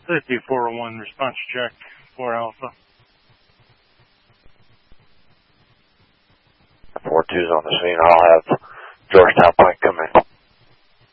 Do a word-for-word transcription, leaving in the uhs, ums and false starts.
Safety four oh one, response check, four Alpha. four two's on the scene. I'll have Georgetown Point come in.